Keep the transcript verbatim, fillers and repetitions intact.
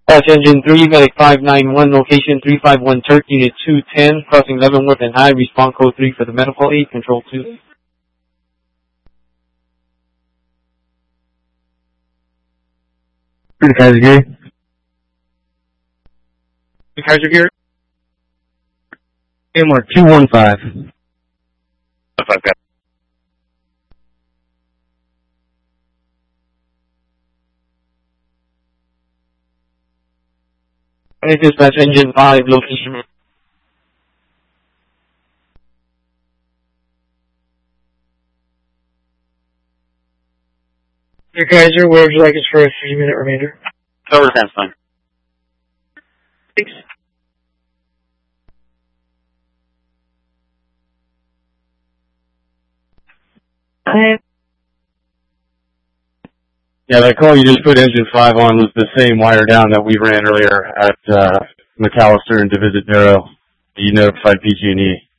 That's engine three, Medic five nine one, location three five one Turk, unit two ten, crossing Leavenworth and High, respond code three for the medical aid, control two. The Kaiser Gear. The Kaiser Gear. A M R two one five. Five, got it. Dispatch engine five, location. Your Kaiser, where would you like us for a three minute remainder? Over, that's fine. Thanks. I Yeah, that call you just put engine five on was the same wire down that we ran earlier at uh, McAllister and Divisadero. You notified P G and E.